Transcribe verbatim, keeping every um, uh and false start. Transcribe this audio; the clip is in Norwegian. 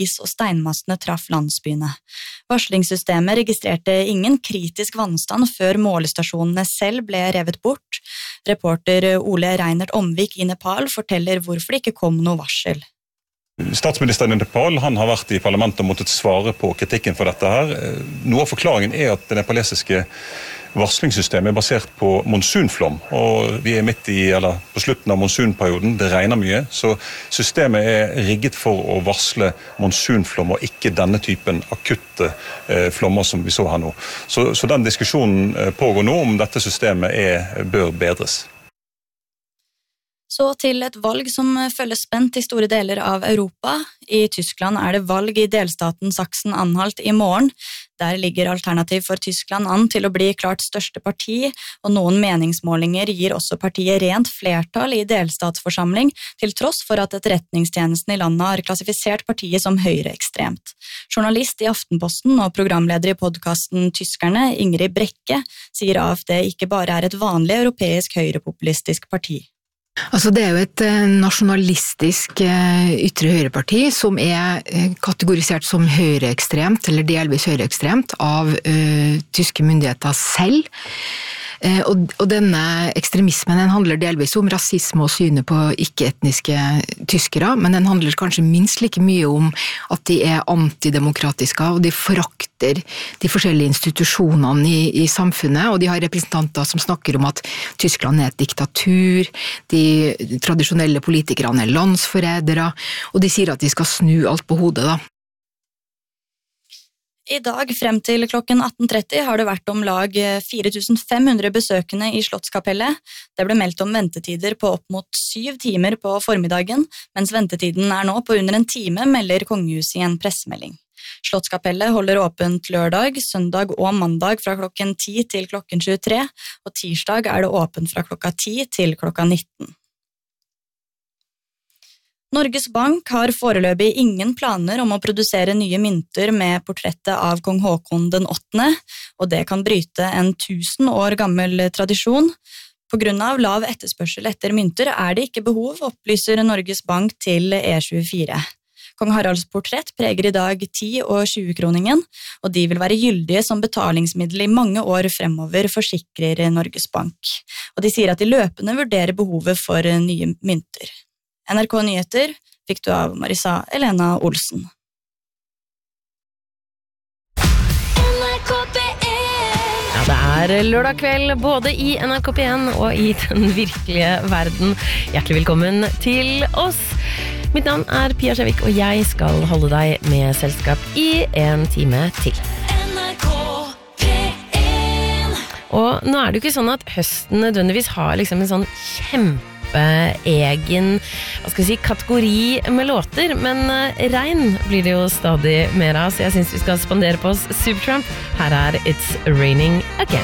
is- og steinmassene traff landsbyene. Varslingssystemet registrerte ingen kritisk vannstand før målestasjonene selv ble revet bort. Reporter Ole Reinert Omvik i Nepal forteller hvorfor det ikke kom noe varsel. Statsministeren i Nepal han har vært i parlamentet og måttet svare på kritikken for dette her. Noe av forklaringen er at det nepalesiske varslingssystemet er basert på monsunflom, og vi er midt i, eller på slutten av monsunperioden, det regner mye, så systemet er rigget for å varsle monsunflom og ikke denne typen akutte eh, flommer som vi så her nå. Så, så den diskusjonen pågår nå om dette systemet er, bør bedres. Så til et valg som følger spent i store deler av Europa. I Tyskland er det valg i delstaten Sachsen-Anhalt i morgen. Der ligger Alternativ for Tyskland an til å bli klart største parti, og noen meningsmålinger gir også partiet rent flertall i delstatsforsamling, til tross for at etterretningstjenesten i landet har klassifisert partiet som høyreekstremt. Journalist i Aftenposten og programleder i podcasten Tyskerne, Ingrid Brekke, sier A F D ikke bare er et vanlig europeisk høyrepopulistisk parti. Altså det er jo et nasjonalistisk ytre høyreparti som er kategorisert som høyreekstremt, eller delvis høyreekstremt, av uh, tyske myndigheter selv. Uh, og, og denne ekstremismen den handler delvis om rasisme og synet på ikke-etniske tyskere, men den handler kanskje minst like mye om at de er antidemokratiske, og de forakter de forskjellige institusjonene i, i samfunnet, og de har representanter som snakker om at Tyskland er et diktatur, de tradisjonelle politikerne er landsforrædere, og de sier at de skal snu alt på hodet da. I dag frem til klokken atten tretti har det vært om lag fire tusen fem hundre besøkende i Slottskapellet. Det ble meldt om ventetider på opp mot syv timer på formiddagen, mens ventetiden er nå på under en time, melder kongehuset i en pressemelding. Slottskapellet holder åpent lørdag, søndag og mandag fra klokken ti til klokken tjuetre, og tirsdag er det åpent fra klokka ti til klokka nitten. Norges Bank har foreløpig ingen planer om å produsere nye mynter med portrettet av kong Håkon den åttende, og det kan bryte en tusen år gammel tradisjon. På grunn av lav etterspørsel etter mynter er det ikke behov, opplyser Norges Bank til E tjuefire. Kong Haralds portrett preger i dag ti- og tjue-kroningen, og de vil være gyldige som betalingsmiddel i mange år fremover, forsikrer Norges Bank. Og de sier at de løpende vurderer behovet for nye mynter. N R K Nyheter fikk du av Marisa Elena Olsen. Ja, det er lørdag kveld både i N R K P en og i den virkelige verden. Hjertelig velkommen til oss. Mitt navn er Pia Skjevik, og jeg skal holde deg med selskap i en time til. N R K P en. Og nå er det jo ikke sånn at høsten nødvendigvis har liksom en sånn kjempe egen, hva skal jeg si, kategori med låter, men regn blir det jo stadig mer av, så jeg synes vi skal spandere på oss Supertramp. Her er It's Raining Again.